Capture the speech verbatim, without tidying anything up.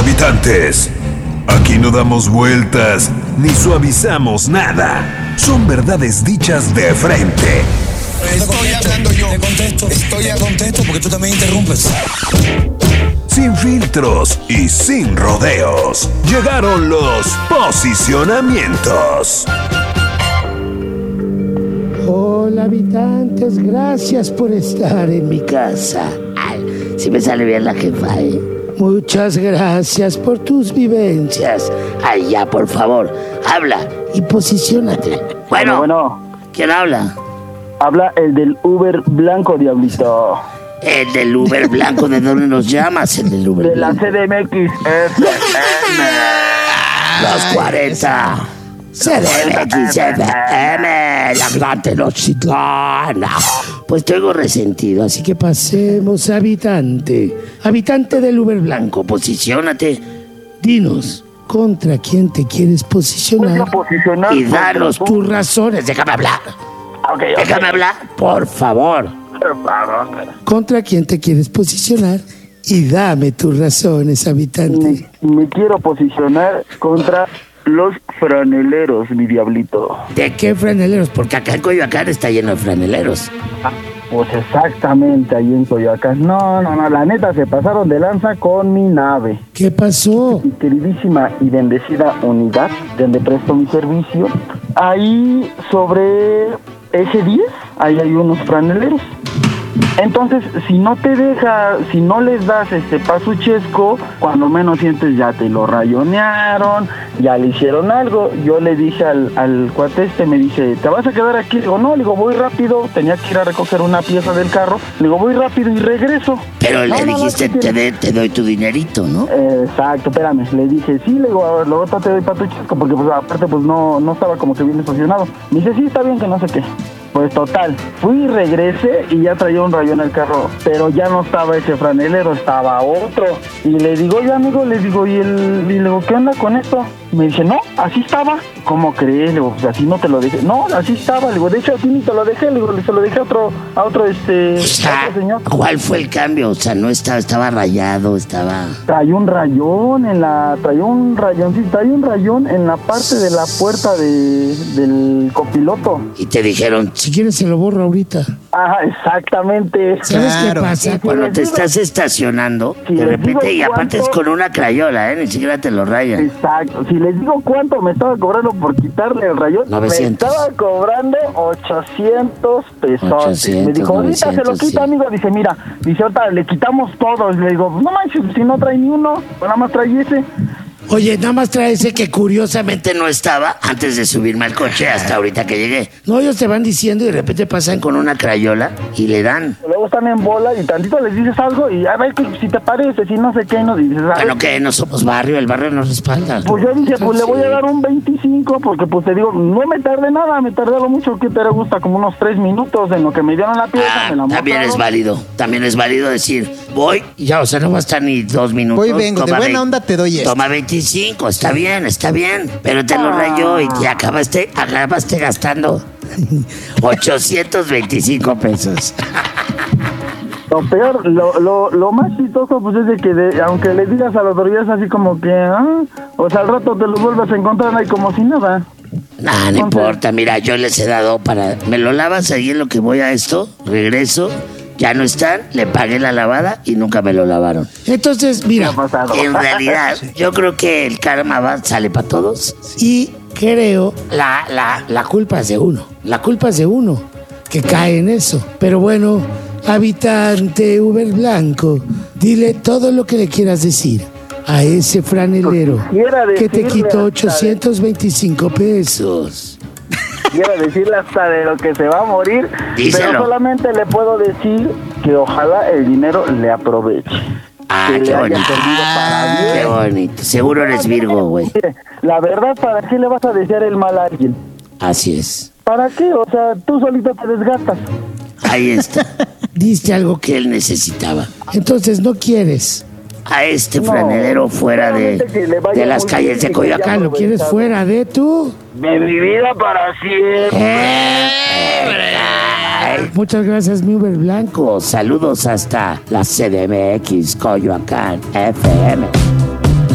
Habitantes, aquí no damos vueltas ni suavizamos nada. Son verdades dichas de frente. Estoy hablando yo. Te contesto. Estoy a contesto porque tú también interrumpes. Sin filtros y sin rodeos. Llegaron los posicionamientos. Hola habitantes, gracias por estar en mi casa. Ay, si me sale bien la jefa, ¿eh? Muchas gracias por tus vivencias. Ay, ya, por favor, habla y posiciónate. Bueno, Bueno, ¿quién habla? habla el del Uber blanco, diablito. El del Uber blanco, ¿de dónde nos llamas? El del Uber De la blanco. C D M X F M. Los cuarenta. C D M X F M, la gran Tenochtitlán. Pues te oigo resentido, así que pasemos, habitante. Habitante del Uber blanco, posiciónate. Dinos, ¿contra quién te quieres posicionar? Voy a posicionar Y danos contra tus razones. Déjame hablar. Ok, ok. Déjame hablar, por favor. Por favor. ¿Contra quién te quieres posicionar? Y dame tus razones, habitante. Me, me quiero posicionar contra los franeleros, mi diablito. ¿De qué franeleros? Porque acá en Coyoacán está lleno de franeleros. Pues exactamente, ahí en Coyoacán. No, no, no, la neta se pasaron de lanza con mi nave. ¿Qué pasó? Mi queridísima y bendecida unidad donde presto mi servicio. Ahí sobre eje diez, ahí hay unos franeleros. Entonces, si no te deja, si no les das este pasuchesco, cuando menos sientes ya te lo rayonearon, ya le hicieron algo. Yo le dije al, al cuate este, me dice, ¿te vas a quedar aquí? Le digo, no, le digo, voy rápido, tenía que ir a recoger una pieza del carro. Le digo, voy rápido y regreso. Pero No, le no, no, dijiste, sí, te, sí. de- te doy tu dinerito, ¿no? Exacto, espérame, le dije, sí, le digo, a ver, luego te doy para tu chesco, porque pues aparte pues no, no estaba como que bien estacionado. Me dice, sí, está bien, que no sé qué. Pues total, fui y regresé y ya traía un rayón el carro, pero ya no estaba ese franelero, estaba otro. Y le digo, oye amigo, le digo, ¿y el, y le digo, ¿qué onda con esto? Me dice, no, así estaba. ¿Cómo crees? Le digo, pues así no te lo dejé. No, así estaba, le digo, de hecho a ti ni te lo dejé, le digo, se lo dejé a otro, a otro este, O sea, a otro señor. ¿cuál fue el cambio? O sea, no estaba, estaba rayado, estaba... Traía un rayón en la, traía un rayoncito, traía un rayón en la parte de la puerta de, del copiloto. Y te dijeron, si quieres se lo borro ahorita. Ajá, exactamente. ¿Sabes qué Claro. pasa? Y si Cuando les te digo- estás estacionando, Si de les repente, digo y aparte es cuánto- con una crayola, ¿eh? Ni siquiera te lo rayan. Exacto. Si les digo cuánto me estaba cobrando por quitarle el rayón, novecientos. me estaba cobrando ochocientos pesos. ochocientos, me dijo, ahorita se lo novecientos, quita, sí. amigo. Dice, mira, dice, ahorita le quitamos todos. Le digo, no manches, si no trae ni uno, nada más trae ese. Oye, nada más trae ese que curiosamente no estaba antes de subirme al coche hasta ahorita que llegué. No, ellos te van diciendo y de repente pasan con una crayola y le dan. Luego están en bola y tantito les dices algo y a ver que si te parece, si no sé qué, no dices, ¿sabes? Bueno, que no somos barrio, el barrio nos respalda. Pues yo dije, pues le voy a Sí. dar un veinticinco porque pues te digo, no me tardé nada, me tardé lo mucho que te gusta, como unos tres minutos en lo que me dieron la pieza, Ah, me la también es mostraron. válido, también es válido decir, voy, y ya, o sea, no va a estar ni dos minutos. Voy, vengo, de toma buena vein- onda te doy esto. Toma veinticinco, está bien, está bien, pero te lo Ah. rayó y te acabaste, acabaste gastando ochocientos veinticinco pesos. Lo peor, lo, lo, lo más chistoso pues es de que de- aunque le digas a los autoridades así como que, ah, o sea, al rato te los vuelves a encontrar ahí como si nada. Nah, no Entonces- importa, mira, yo les he dado para... Me lo lavas ahí en lo que voy a esto, regreso, ya no están, le pagué la lavada y nunca me lo lavaron. Entonces, mira, ¿Qué ha pasado? en realidad yo creo que el karma va, sale para todos y creo la, la, la culpa es de uno, la culpa es de uno que cae en eso. Pero bueno, habitante Uber Blanco, dile todo lo que le quieras decir a ese franelero Quisiera que te decirle quitó hasta de- ochocientos veinticinco pesos. Quiero decirle hasta de lo que se va a morir, Díselo. pero solamente le puedo decir que ojalá el dinero le aproveche. Ah, que qué le haya bonito. servido para bien. Qué bonito. Seguro eres Virgo, güey. Mire, la verdad, ¿para qué le vas a desear el mal a alguien? Así es. ¿Para qué? O sea, tú solito te desgastas. Ahí está. Diste algo que él necesitaba. Entonces no quieres a este No, franelero fuera de, solamente que le vaya de las muy calles bien de y que Coyoacán. haya ¿Lo quieres aprovechado. fuera de tú? De mi vida para siempre. Ay, muchas gracias, mi Uber Blanco. Saludos hasta la C D M X Coyoacán F M.